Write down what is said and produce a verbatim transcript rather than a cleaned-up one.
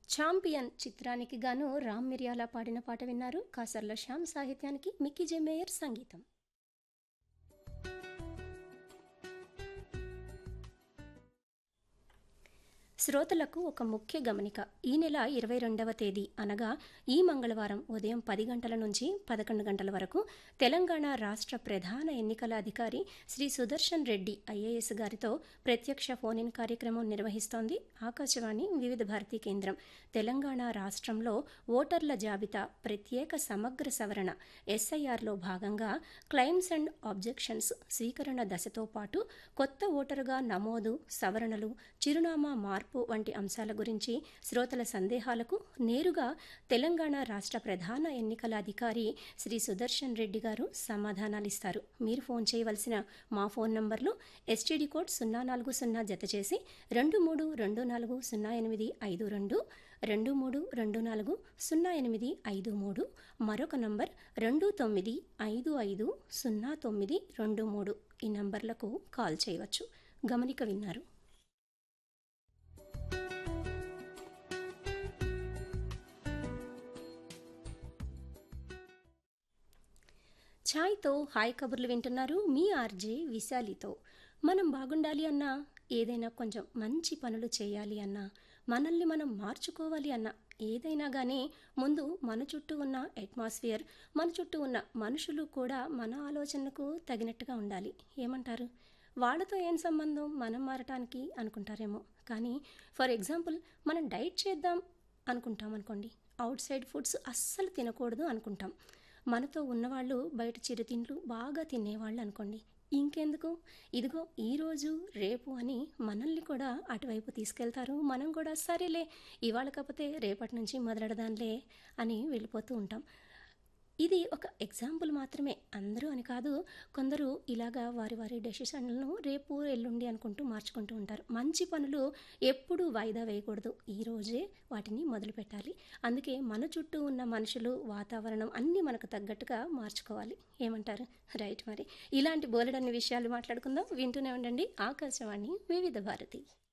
Champion చిత్రానికి గాను రామ్ మిర్యాల పాడిన పాట విన్నారు. కాసర్ల శ్యామ్ సాహిత్యానికి మిక్కీ జె మేయర్ సంగీతం. శ్రోతలకు ఒక ముఖ్య గమనిక. ఈ నెల ఇరవై రెండవ తేదీ అనగా ఈ మంగళవారం ఉదయం పది గంటల నుంచి పదకొండు గంటల వరకు తెలంగాణ రాష్ట్ర ప్రధాన ఎన్నికల అధికారి శ్రీ సుదర్శన్ రెడ్డి ఐఏఎస్ గారితో ప్రత్యక్ష ఫోన్ ఇన్ కార్యక్రమం నిర్వహిస్తోంది ఆకాశవాణి వివిధ భారతీ కేంద్రం. తెలంగాణ రాష్ట్రంలో ఓటర్ల జాబితా ప్రత్యేక సమగ్ర సవరణ ఎస్ఐఆర్లో భాగంగా క్లెయిమ్స్ అండ్ ఆబ్జెక్షన్స్ స్వీకరణ దశతో పాటు కొత్త ఓటరుగా నమోదు, సవరణలు, చిరునామా మార్పు వంటి అంశాల గురించి శ్రోతల సందేహాలకు నేరుగా తెలంగాణ రాష్ట్ర ప్రధాన ఎన్నికల అధికారి శ్రీ సుదర్శన్ రెడ్డి గారు సమాధానాలిస్తారు. మీరు ఫోన్ చేయవలసిన మా ఫోన్ నంబర్లు ఎస్టీడీ కోడ్ సున్నా నాలుగు సున్నా జత చేసి రెండు మూడు రెండు నాలుగు సున్నా ఎనిమిది ఐదు రెండు, రెండు మూడు రెండు నాలుగు సున్నా ఎనిమిది ఐదు మూడు, మరొక నంబర్ రెండు తొమ్మిది ఐదు ఐదు సున్నా తొమ్మిది రెండు మూడు. ఈ నంబర్లకు కాల్ చేయవచ్చు. గమనిక విన్నారు. ఛాయ్తో హాయ్ కబుర్లు వింటున్నారు మీ ఆర్జే విశాలితో. మనం బాగుండాలి అన్నా, ఏదైనా కొంచెం మంచి పనులు చేయాలి అన్నా, మనల్ని మనం మార్చుకోవాలి అన్నా, ఏదైనా కానీ ముందు మన చుట్టూ ఉన్న అట్మాస్ఫియర్, మన చుట్టూ ఉన్న మనుషులు కూడా మన ఆలోచనకు తగినట్టుగా ఉండాలి. ఏమంటారు? వాళ్ళతో ఏం సంబంధం మనం మారటానికి అనుకుంటారేమో. కానీ ఫర్ ఎగ్జాంపుల్ మనం డైట్ చేద్దాం అనుకుంటాం అనుకోండి, అవుట్ సైడ్ ఫుడ్స్ అస్సలు తినకూడదు అనుకుంటాం. మనతో ఉన్నవాళ్ళు బయట చిరుతిండ్లు బాగా తినేవాళ్ళు అనుకోండి, ఇంకెందుకు ఇదిగో ఈరోజు రేపు అని మనల్ని కూడా అటువైపు తీసుకెళ్తారు. మనం కూడా సరేలే ఇవాళ కాకపోతే రేపటి నుంచి మొదలెడదాంలే అని వెళ్ళిపోతూ ఉంటాం. ఇది ఒక ఎగ్జాంపుల్ మాత్రమే, అందరూ అని కాదు. కొందరు ఇలాగా వారి వారి డెసిషన్లను రేపు ఎల్లుండి అనుకుంటూ మార్చుకుంటూ ఉంటారు. మంచి పనులు ఎప్పుడూ వాయిదా వేయకూడదు, ఈరోజే వాటిని మొదలు పెట్టాలి. అందుకే మన చుట్టూ ఉన్న మనుషులు, వాతావరణం అన్నీ మనకు తగ్గట్టుగా మార్చుకోవాలి. ఏమంటారు? రైట్. మరి ఇలాంటి బోలెడన్ని విషయాలు మాట్లాడుకుందాం. వింటూనే ఉండండి ఆకాశవాణి వివిధ భారతి.